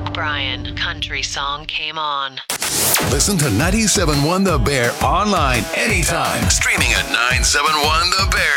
Luke Bryan, Country Song Came On. Listen to 97.1 The Bear online anytime. Streaming at 971thebear.com.